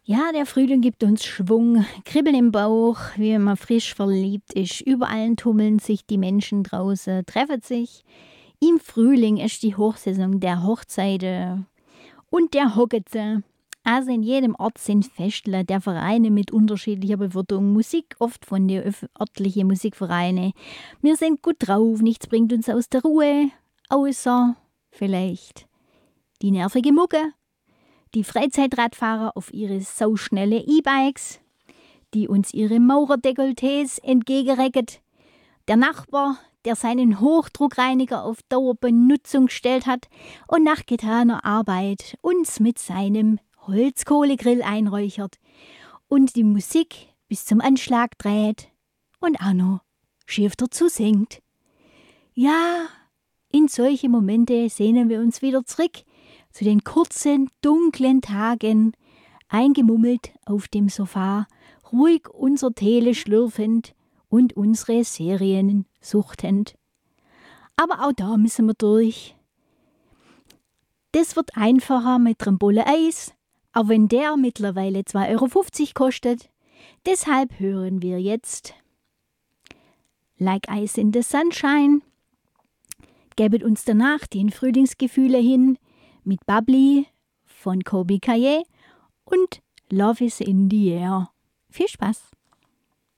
Ja, der Frühling gibt uns Schwung, Kribbeln im Bauch, wie wenn man frisch verliebt ist. Überall tummeln sich die Menschen draußen, treffen sich. Im Frühling ist die Hochsaison der Hochzeiten und der Hockeze. Also in jedem Ort sind Festle der Vereine mit unterschiedlicher Bewirtung. Musik oft von den örtlichen Musikvereinen. Wir sind gut drauf, nichts bringt uns aus der Ruhe, außer vielleicht die nervige Mucke. Die Freizeitradfahrer auf ihre sauschnelle E-Bikes, die uns ihre Maurerdekolletés entgegenrecken. Der Nachbar, der seinen Hochdruckreiniger auf Dauerbenutzung gestellt hat und nach getaner Arbeit uns mit seinem Holzkohlegrill einräuchert und die Musik bis zum Anschlag dreht und auch noch schief dazu singt. Ja, in solche Momente sehnen wir uns wieder zurück zu den kurzen, dunklen Tagen, eingemummelt auf dem Sofa, ruhig unser Tele schlürfend und unsere Serien suchtend. Aber auch da müssen wir durch. Das wird einfacher mit einem Bolle Eis, auch wenn der mittlerweile 2,50 € kostet. Deshalb hören wir jetzt Like Ice in the Sunshine. Gebet uns danach den Frühlingsgefühle hin mit Bubbly von Kobe Kaye und Love is in the Air. Viel Spaß!